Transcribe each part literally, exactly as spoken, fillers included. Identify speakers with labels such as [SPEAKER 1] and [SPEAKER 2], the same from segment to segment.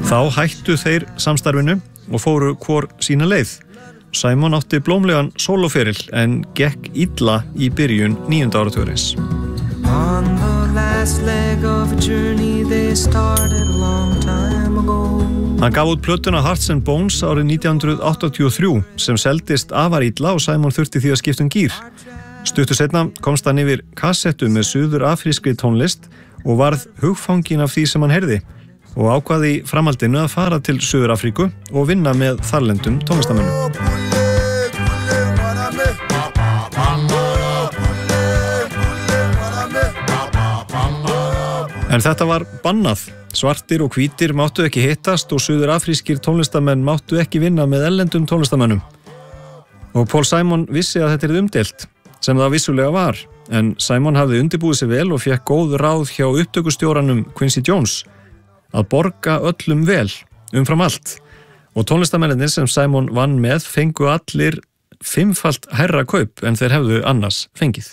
[SPEAKER 1] Þá hættu þeir samstarfinu og fóru hvor sína leið. Simon átti blómlegan sólóferil en gekk illa í byrjun níunda áratugarins. On the last leg of a journey they started a long time ago. Hann gaf út plötuna Hearts and Bones árið nítján hundruð áttatíu og þrjú sem seldist afar illa og Simon þurfti því að skipta um gír. Stuttu seinna komst hann yfir kassettu með suður-afrískri tónlist og varð hugfanginn af því sem hann heyrði og ákvaði í framhaldinu að fara til Suður-Afríku og vinna með þarlendum tónlistarmönnum. En þetta var bannað. Svartir og hvítir máttu ekki hittast og suður-afrískir tónlistamenn máttu ekki vinna með erlendum tónlistamönnum. Og Paul Simon vissi að þetta er umdeilt, sem það vissulega var, en Simon hafði undirbúið sig vel og fékk góð ráð hjá upptökustjóranum Quincy Jones að borga öllum vel, umfram allt. Og tónlistamennir sem Simon vann með fengu allir fimmfalt hærra kaup en þeir hefðu annars fengið.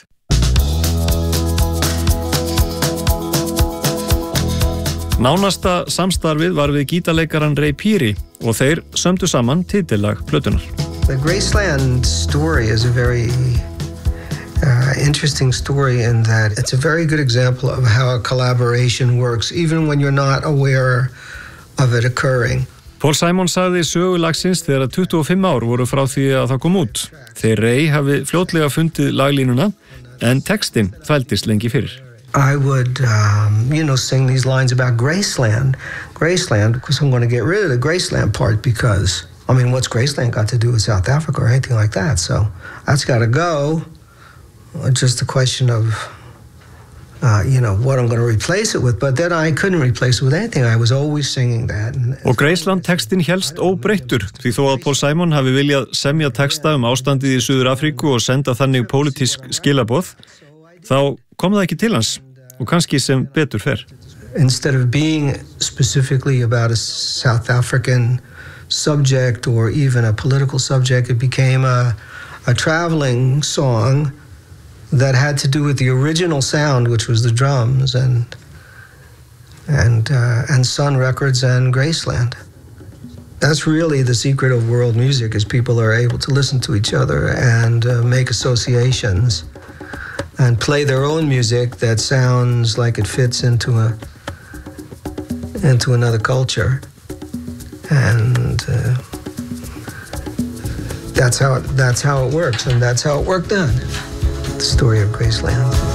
[SPEAKER 1] Nánasta samstarfið var við gítarleikaran Ray Peary og þeir sömdu saman titillag plötunar.
[SPEAKER 2] The Graceland story is a very uh, interesting story in that it's a very good example of how a collaboration works even when you're not aware of it occurring.
[SPEAKER 1] Paul Simon sagði sögulagsins þegar tuttugu og fimm ár voru frá því að það kom út. Þeir Ray hafi fljótlega fundið laglínuna en textin þvældist lengi fyrir.
[SPEAKER 2] I would, um, you know, sing these lines about Graceland. Graceland, because I'm going to get rid of the Graceland part because, I mean, what's Graceland got to do with South Africa or anything like that? So that's got to go. It's just a question of, uh, you know, what I'm going to replace it with. But then I couldn't replace it with anything. I was always singing that. And
[SPEAKER 1] og Graceland textin helst óbreyttur því þó að Paul Simon hafi viljað semja texta um ástandið í Suður-Afríku og senda þannig pólitísk skilaboð, þá kom það ekki til hans og kannski sem betur fer.
[SPEAKER 2] Instead of being specifically about a South African subject or even a political subject, it became a, a traveling song that had to do with the original sound, which was the drums and and uh, and Sun Records and Graceland. That's really the secret of world music, is people are able to listen to each other and uh, make associations and play their own music that sounds like it fits into a into another culture, and uh, that's how it, that's how it works, and that's how it worked then. The story of Graceland.